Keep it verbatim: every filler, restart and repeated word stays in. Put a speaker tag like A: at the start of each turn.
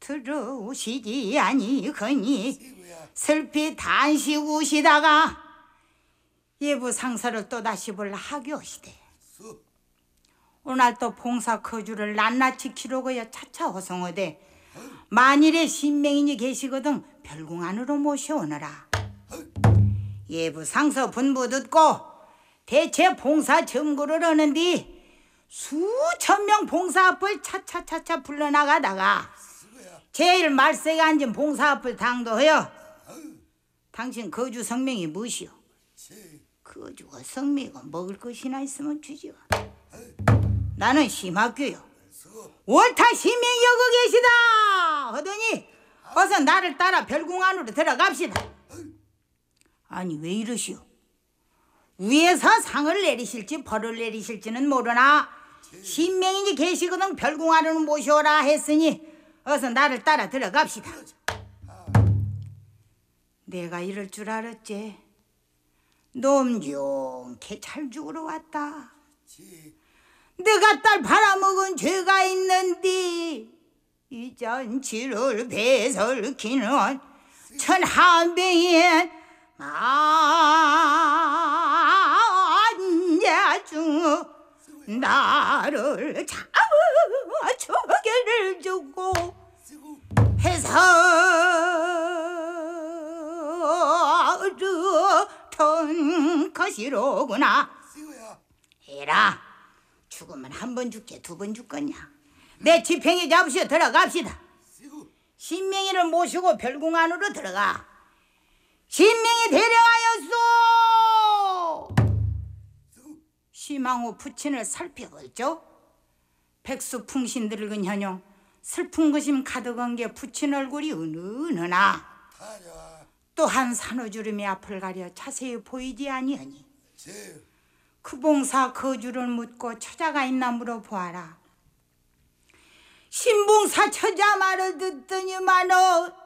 A: 들어오시지 아니거니 슬피 단식우시다가 예부 상사를 또다시 볼라 하교시대. 오늘 또 봉사 거주를 낱낱이 기록하여 차차 허송하되 만일에 신명인이 계시거든 별궁 안으로 모셔오너라. 예부 상서 분부 듣고 대체 봉사 점거를 하는디 수천 명 봉사 앞을 차차차차 불러나가다가 제일 말세에 앉은 봉사 앞을 당도하여 당신 거주 성명이 무엇이오? 거주가 성명이고 먹을 것이나 있으면 주지요. 나는 심학교요. 옳다 신명이 여기 계시다 하더니 어서 나를 따라 별궁 안으로 들어갑시다. 아니 왜 이러시오? 위에서 상을 내리실지 벌을 내리실지는 모르나 신명인이 계시거든 별궁 안으로 모셔오라 했으니 어서 나를 따라 들어갑시다. 내가 이럴 줄 알았지. 놈 좋게 잘 죽으러 왔다. 내가 딸 팔아먹은 죄가 있는디 이 잔치를 배설키는 천하병인 만자중 나를 잡아 처계를 주고 해서던 것이로구나. 해라. 죽으면 한 번 죽게 두 번 죽겠냐. 내 지팽이 잡으시어 들어갑시다. 신명이를 모시고 별궁 안으로 들어가. 신명이 대령하였소. 시망 후 부친을 살펴보죠. 백수풍신 늙은 현용 슬픈 것임 가득한 게 부친 얼굴이 은은하나 또한 산후주름이 앞을 가려 자세히 보이지 아니하니 그 봉사 거주를 묻고 처자가 있나 물어보아라. 신봉사 처자 말을 듣더니만은